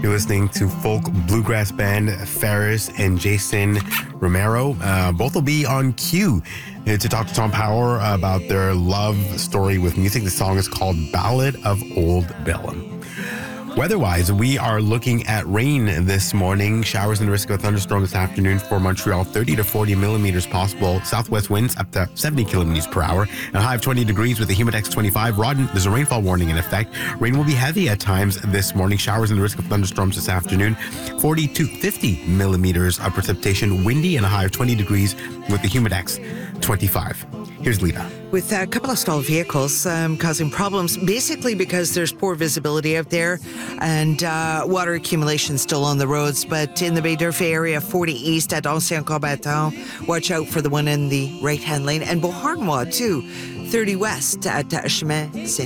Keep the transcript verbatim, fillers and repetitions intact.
You're listening to folk bluegrass band Ferris and Jason Romero. Uh, both will be on cue to talk to Tom Power about their love story with music. The song is called Ballad of Old Bill. Weather-wise, we are looking at rain this morning. Showers and the risk of a thunderstorm this afternoon for Montreal. thirty to forty millimeters possible. Southwest winds up to seventy kilometers per hour. And a high of twenty degrees with a humidex twenty-five. Rawdon, there's a rainfall warning in effect. Rain will be heavy at times this morning. Showers and the risk of thunderstorms this afternoon. forty to fifty millimeters of precipitation. Windy and a high of twenty degrees with the humidex twenty-five. Here's Lita. With a couple of stalled vehicles um, causing problems, basically because there's poor visibility out there and uh, water accumulation still on the roads. But in the Bay d'Urfé area, forty east at Ancien Combattant, watch out for the one in the right-hand lane. And Beauharnois, too, thirty west at uh, Chemin Saint